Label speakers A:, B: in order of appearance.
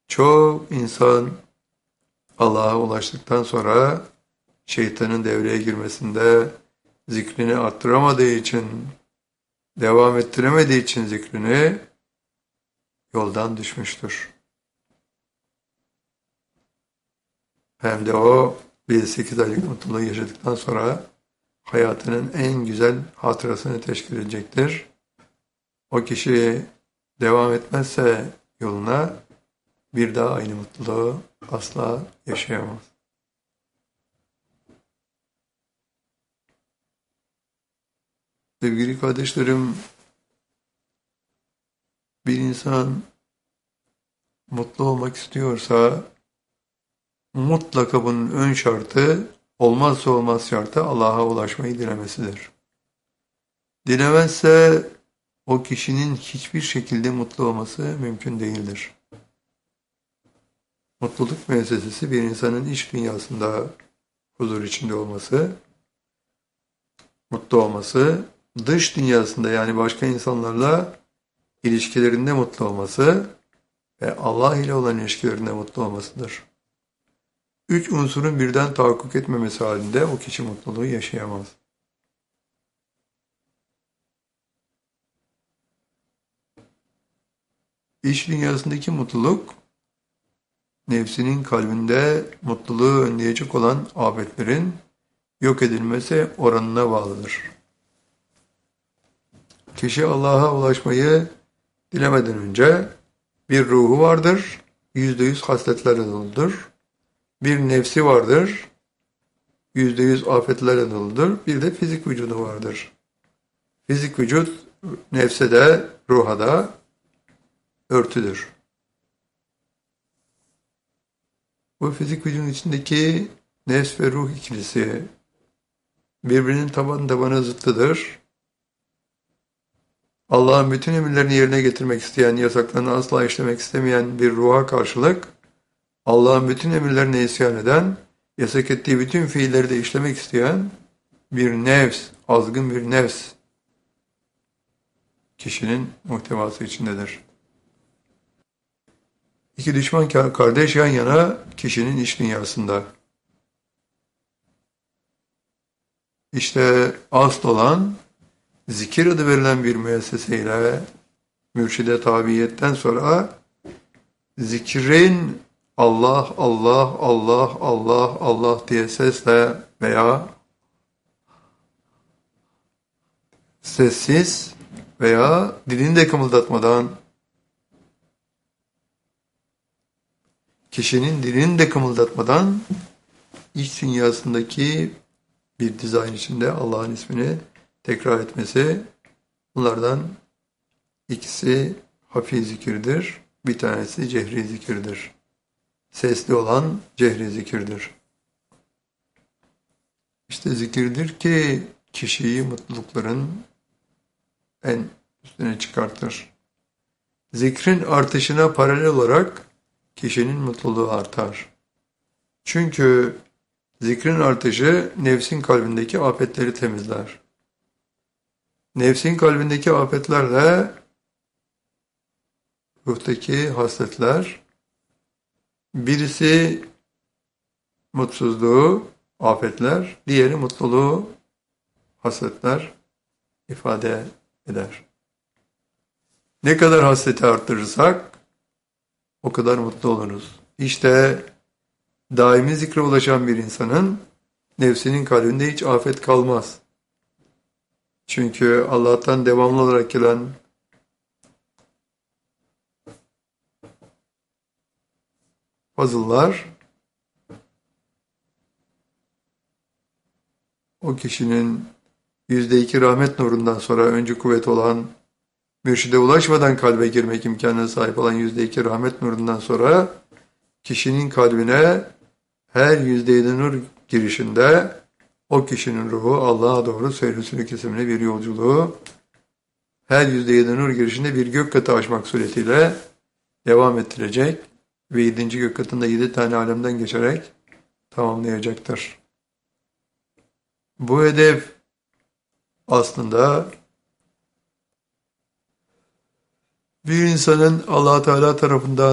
A: Çok insan Allah'a ulaştıktan sonra şeytanın devreye girmesinde zikrini arttıramadığı için, devam ettiremediği için zikrini yoldan düşmüştür. Hem de o 8 aylık mutluluğu yaşadıktan sonra hayatının en güzel hatırasını teşkil edecektir. O kişi devam etmezse yoluna bir daha aynı mutluluğu asla yaşayamaz. Sevgili kardeşlerim, bir insan mutlu olmak istiyorsa mutlaka bunun ön şartı, olmazsa olmaz şartı Allah'a ulaşmayı dilemesidir. Dilemezse o kişinin hiçbir şekilde mutlu olması mümkün değildir. Mutluluk müessesesi bir insanın iç dünyasında huzur içinde olması, mutlu olması, dış dünyasında yani başka insanlarla ilişkilerinde mutlu olması ve Allah ile olan ilişkilerinde mutlu olmasıdır. 3 unsurun birden tahakkuk etmemesi halinde o kişi mutluluğu yaşayamaz. İç dünyasındaki mutluluk, nefsinin kalbinde mutluluğu önleyecek olan afetlerin yok edilmesi oranına bağlıdır. Kişi Allah'a ulaşmayı dilemeden önce bir ruhu vardır, %100 hasletlerle doludur. Bir nefsi vardır, %100 afetlerle doludur. Bir de fizik vücudu vardır. Fizik vücut nefse de ruha da örtüdür. Bu fizik vücudun içindeki nefs ve ruh ikilisi birbirinin taban tabana zıttıdır. Allah'ın bütün emirlerini yerine getirmek isteyen, yasaklarını asla işlemek istemeyen bir ruha karşılık, Allah'ın bütün emirlerine isyan eden, yasak ettiği bütün fiilleri de işlemek isteyen bir nefs, azgın bir nefs kişinin muhtevası içindedir. İki düşman kardeş yan yana kişinin iç dünyasında. İşte asıl olan zikir adı verilen bir müesseseyle mürşide tabiiyetten sonra zikrin Allah, Allah, Allah, Allah, Allah diye sesle veya sessiz veya dilini de kımıldatmadan, kişinin dilini de kımıldatmadan iç dünyasındaki bir dizayn içinde Allah'ın ismini tekrar etmesi, bunlardan ikisi hafi zikirdir, bir tanesi cehri zikirdir. Sesli olan cehri zikirdir. İşte zikirdir ki kişiyi mutlulukların en üstüne çıkartır. Zikrin artışına paralel olarak kişinin mutluluğu artar. Çünkü zikrin artışı nefsin kalbindeki afetleri temizler. Nefsin kalbindeki afetlerle ruhtaki hasletler, birisi mutsuzluğu, afetler, diğeri mutluluğu, hasletler ifade eder. Ne kadar hasreti arttırırsak o kadar mutlu oluruz. İşte daimi zikre ulaşan bir insanın nefsinin kalbinde hiç afet kalmaz. Çünkü Allah'tan devamlı olarak gelen fazıllar o kişinin %2 rahmet nurundan sonra önce kuvvet olan, mürşide ulaşmadan kalbe girmek imkanına sahip olan %2 rahmet nurundan sonra kişinin kalbine her %7 nur girişinde o kişinin ruhu Allah'a doğru seyir kesimine bir yolculuğu her %7 nur girişinde bir gök katı aşmak suretiyle devam ettirecek ve 7. gök katında 7 tane alemden geçerek tamamlayacaktır. Bu hedef aslında bir insanın Allah Teala tarafından